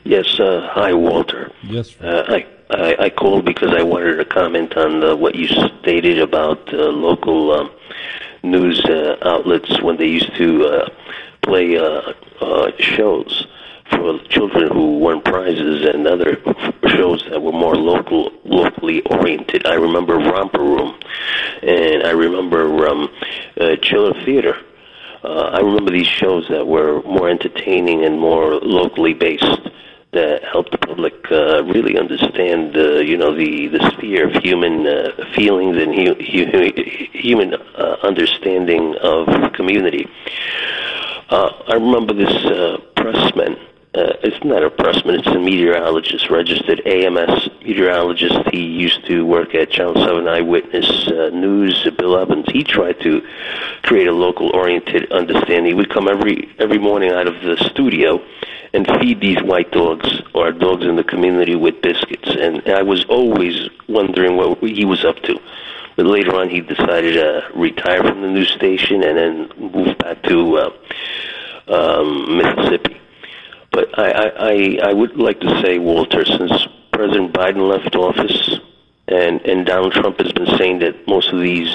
Yes, hi, Walter. Yes. I called because I wanted to comment on what you stated about local news outlets when they used to play shows for children who won prizes and other shows that were more locally oriented. I remember Romper Room, and I remember Chiller Theater. I remember these shows that were more entertaining and more locally based, that helped the public really understand, the sphere of human feelings and human understanding of community. I remember this pressman. It's not a pressman, it's a meteorologist, registered AMS meteorologist. He used to work at Channel 7 Eyewitness News, Bill Evans. He tried to create a local-oriented understanding. He would come every morning out of the studio and feed these white dogs or dogs in the community with biscuits. And I was always wondering what he was up to. But later on, he decided to retire from the news station and then move back to Mississippi. But I would like to say, Walter, since President Biden left office and Donald Trump has been saying that most of these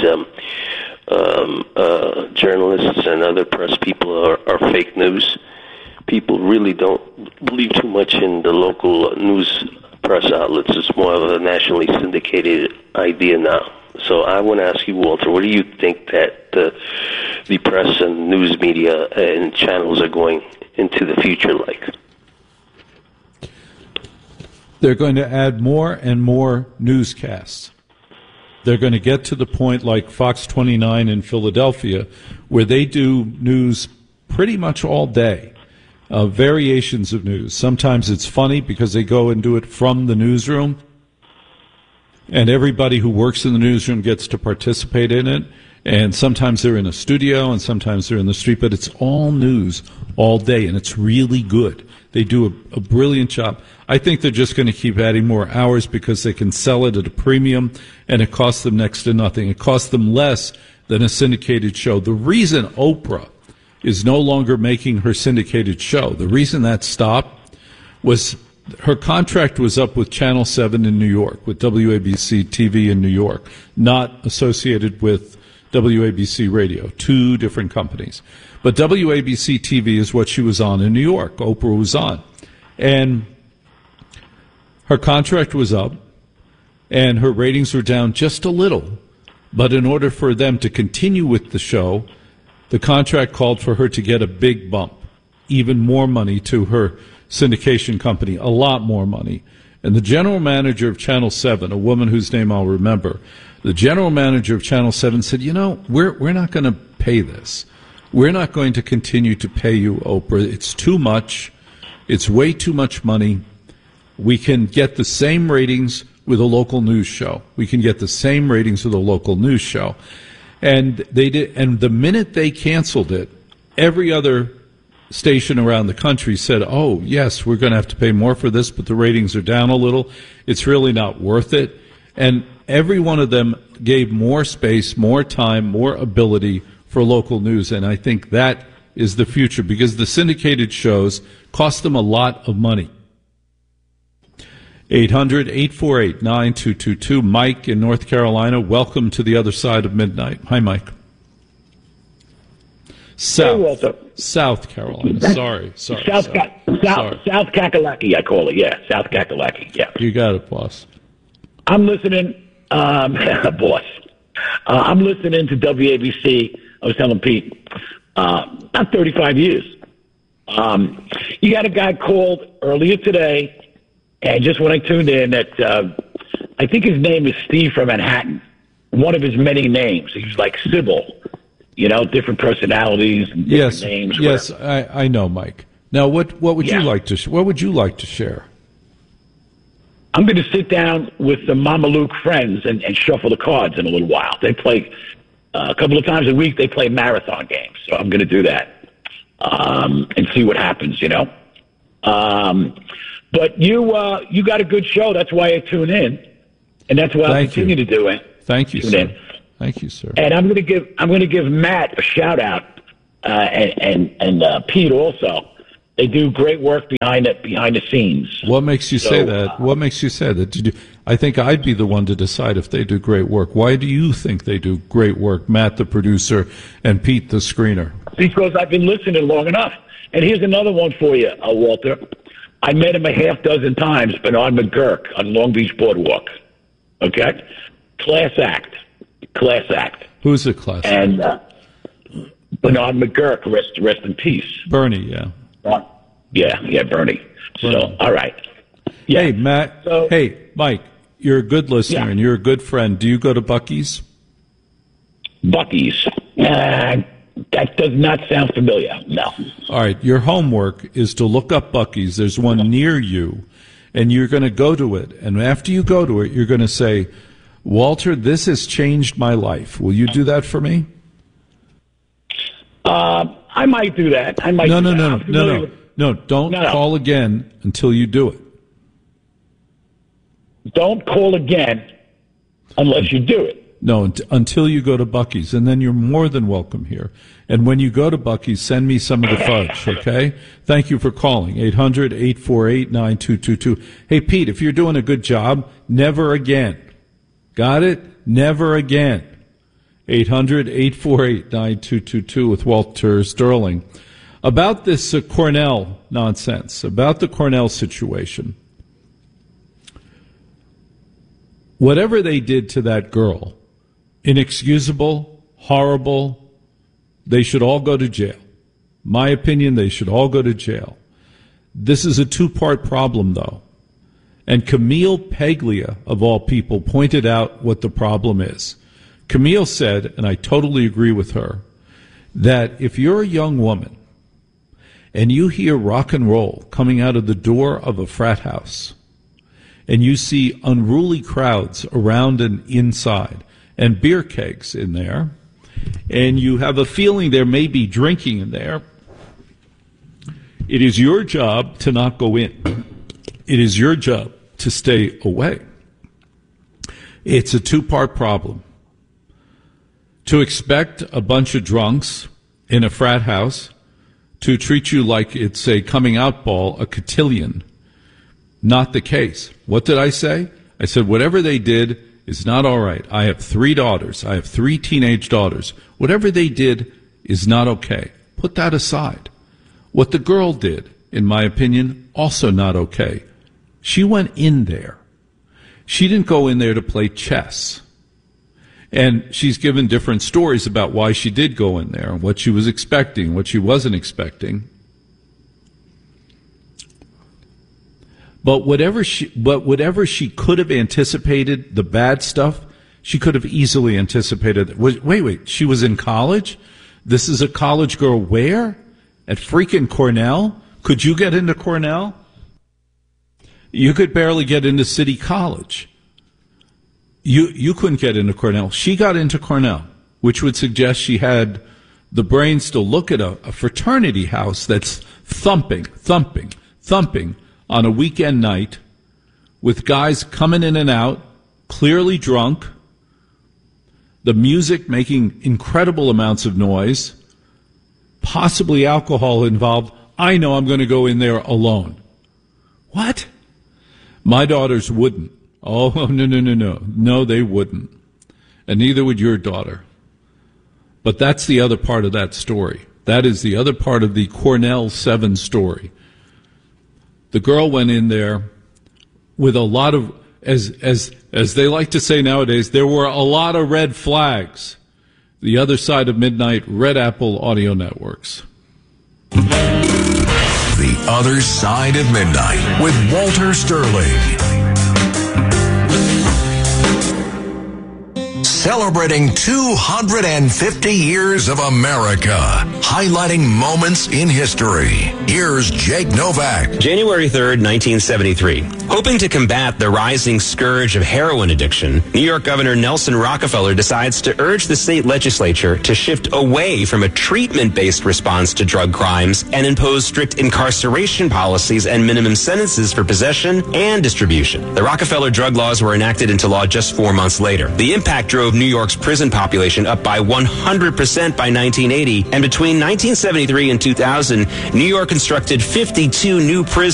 journalists and other press people are fake news, people really don't believe too much in the local news press outlets. It's more of a nationally syndicated idea now. So I want to ask you, Walter, what do you think that the press and news media and channels are going into the future like? They're going to add more and more newscasts. They're going to get to the point like Fox 29 in Philadelphia, where they do news pretty much all day, variations of news. Sometimes it's funny because they go and do it from the newsroom, and everybody who works in the newsroom gets to participate in it. And sometimes they're in a studio, and sometimes they're in the street, but it's all news all day, and it's really good. They do a brilliant job. I think they're just going to keep adding more hours because they can sell it at a premium, and it costs them next to nothing. It costs them less than a syndicated show. The reason Oprah is no longer making her syndicated show, the reason that stopped was her contract was up with Channel 7 in New York, with WABC TV in New York, not associated with WABC Radio, two different companies. But WABC TV is what she was on in New York. Oprah was on. And her contract was up, and her ratings were down just a little. But in order for them to continue with the show, the contract called for her to get a big bump, even more money to her syndication company, a lot more money. And the general manager of Channel 7, a woman whose name I'll remember, the general manager of Channel 7 said, we're not going to pay this. We're not going to continue to pay you, Oprah. It's too much. It's way too much money. We can get the same ratings with a local news show. We can get the same ratings with a local news show. And they did. And the minute they canceled it, every other station around the country said, oh, yes, we're going to have to pay more for this, but the ratings are down a little. It's really not worth it. And every one of them gave more space, more time, more ability for local news. And I think that is the future because the syndicated shows cost them a lot of money. 800-848-9222. Mike in North Carolina, welcome to the other side of midnight. Hi, Mike. South Carolina. Sorry. South Kakalaki, I call it. Yeah, South Kakalaki. Yeah. You got it, boss. I'm listening, boss. I'm listening to WABC. I was telling Pete, about 35 years. You got a guy called earlier today, and just when I tuned in, that I think his name is Steve from Manhattan. One of his many names. He was like Sybil. Different personalities and different names. Yes, I know, Mike. Now, what would you like to share? I'm going to sit down with the Mama Luke friends and shuffle the cards in a little while. They play a couple of times a week. They play marathon games, so I'm going to do that and see what happens. But you got a good show. That's why I tune in, and that's why I'll continue to do it. Thank you, sir. Thank you, sir. And I'm going to give Matt a shout out, and Pete also. They do great work behind the scenes. What makes you say that? What makes you say that? I think I'd be the one to decide if they do great work. Why do you think they do great work, Matt, the producer, and Pete, the screener? Because I've been listening long enough. And here's another one for you, Walter. I met him a half dozen times, Bernard McGurk on Long Beach Boardwalk. Okay? Class act. Who's a class act? And Bernard McGurk, rest in peace. Bernie, yeah. Yeah, Bernie. So, all right. Yeah. Hey, Matt. Hey, Mike, you're a good listener and you're a good friend. Do you go to Buc-ee's? Buc-ee's? That does not sound familiar, no. All right, your homework is to look up Buc-ee's. There's one near you, and you're going to go to it. And after you go to it, you're going to say, Walter, this has changed my life. Will you do that for me? I might do that. No. Don't call again until you do it. Don't call again unless you do it. No, until you go to Buc-ee's, and then you're more than welcome here. And when you go to Buc-ee's, send me some of the fudge, okay? Thank you for calling, 800-848-9222. Hey, Pete, if you're doing a good job, never again. Got it? Never again. 800-848-9222 with Walter Sterling. About this Cornell nonsense, about the Cornell situation. Whatever they did to that girl, inexcusable, horrible, they should all go to jail. My opinion, they should all go to jail. This is a two-part problem, though. And Camille Paglia, of all people, pointed out what the problem is. Camille said, and I totally agree with her, that if you're a young woman and you hear rock and roll coming out of the door of a frat house, and you see unruly crowds around and inside, and beer kegs in there, and you have a feeling there may be drinking in there, it is your job to not go in. It is your job to stay away. It's a two-part problem. To expect a bunch of drunks in a frat house to treat you like it's a coming out ball, a cotillion, not the case. What did I say? I said, whatever they did is not all right. I have 3 daughters. I have 3 teenage daughters. Whatever they did is not okay. Put that aside. What the girl did, in my opinion, also not okay. She went in there. She didn't go in there to play chess. And she's given different stories about why she did go in there, what she was expecting, what she wasn't expecting. But whatever she could have anticipated, the bad stuff, she could have easily anticipated. Wait, she was in college? This is a college girl where? At freaking Cornell? Could you get into Cornell? You could barely get into City College. You couldn't get into Cornell. She got into Cornell, which would suggest she had the brains to look at a fraternity house that's thumping on a weekend night with guys coming in and out, clearly drunk, the music making incredible amounts of noise, possibly alcohol involved. I know I'm going to go in there alone. What? My daughters wouldn't. Oh, no. No, they wouldn't. And neither would your daughter. But that's the other part of that story. That is the other part of the Cornell 7 story. The girl went in there with a lot of, as they like to say nowadays, there were a lot of red flags. The Other Side of Midnight, Red Apple Audio Networks. The Other Side of Midnight with Walter Sterling. Celebrating 250 years of America, highlighting moments in history. Here's Jake Novak. January 3rd, 1973. Hoping to combat the rising scourge of heroin addiction, New York Governor Nelson Rockefeller decides to urge the state legislature to shift away from a treatment-based response to drug crimes and impose strict incarceration policies and minimum sentences for possession and distribution. The Rockefeller drug laws were enacted into law just 4 months later. The impact drove drove New York's prison population up by 100% by 1980. And between 1973 and 2000, New York constructed 52 new prisons